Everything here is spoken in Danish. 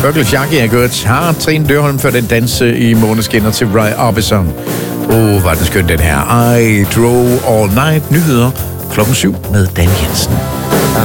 Ørkel Shaggy er godt. Har Trine Dørholm for den danse i måneskinner til Roy Orbison. Var den skøn den her. I Drove All Night. Nyheder klokken 7 med Dan Jensen.